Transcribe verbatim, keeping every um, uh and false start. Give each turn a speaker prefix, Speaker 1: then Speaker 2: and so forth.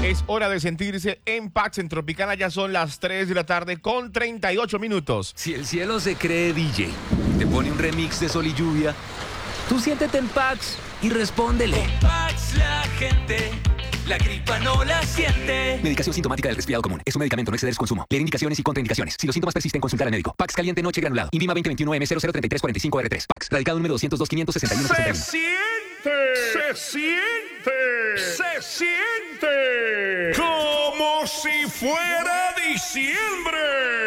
Speaker 1: Es hora de sentirse en Pax. En Tropicana ya son las tres de la tarde con treinta y ocho minutos.
Speaker 2: Si el cielo se cree D J, te pone un remix de sol y lluvia, tú siéntete en Pax y respóndele.
Speaker 3: Con Pax la gente, la gripa no la siente.
Speaker 2: Medicación sintomática del resfriado común. Es un medicamento, no exceder su consumo. Leer indicaciones y contraindicaciones. Si los síntomas persisten, consultar al médico. Pax caliente noche granulado. INVIMA veinte veintiuno M cero cero tres tres cuatro cinco R tres. Pax. Radicado número doscientos dos quinientos sesenta y uno sesenta y uno.
Speaker 1: ¡Se siente! ¡Se siente! ¡Se siente! ¡Como si fuera diciembre!